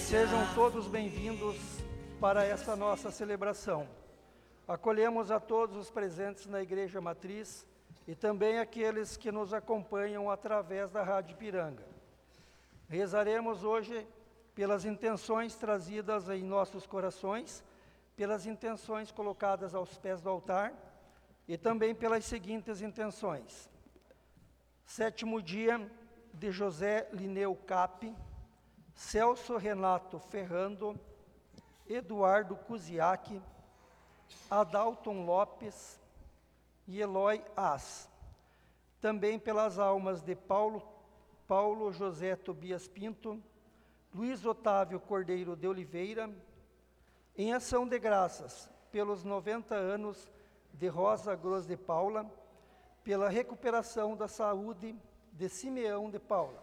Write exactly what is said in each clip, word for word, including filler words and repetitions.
Sejam todos bem-vindos para esta nossa celebração. Acolhemos a todos os presentes na Igreja Matriz e também aqueles que nos acompanham através da Rádio Ipiranga. Rezaremos hoje pelas intenções trazidas em nossos corações, pelas intenções colocadas aos pés do altar e também pelas seguintes intenções. Sétimo dia de José Lineu Cap, Celso Renato Ferrando, Eduardo Cusiac, Adalton Lopes e Eloy As. Também pelas almas de Paulo, Paulo José Tobias Pinto, Luiz Otávio Cordeiro de Oliveira, em ação de graças pelos noventa anos de Rosa Gros de Paula, pela recuperação da saúde de Simeão de Paula.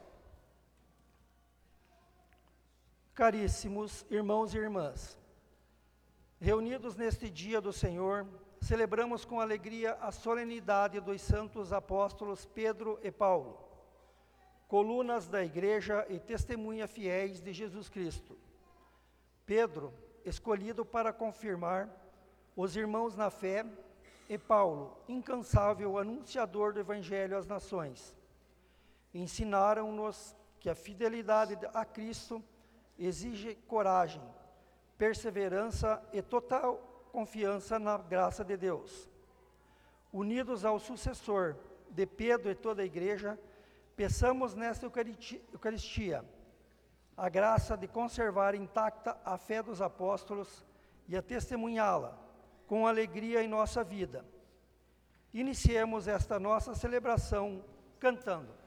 Caríssimos irmãos e irmãs, reunidos neste dia do Senhor, celebramos com alegria a solenidade dos santos apóstolos Pedro e Paulo, colunas da Igreja e testemunha fiéis de Jesus Cristo. Pedro, escolhido para confirmar os irmãos na fé, e Paulo, incansável anunciador do Evangelho às nações, ensinaram-nos que a fidelidade a Cristo exige coragem, perseverança e total confiança na graça de Deus. Unidos ao sucessor de Pedro e toda a Igreja, peçamos nesta Eucaristia a graça de conservar intacta a fé dos apóstolos e a testemunhá-la com alegria em nossa vida. Iniciemos esta nossa celebração cantando.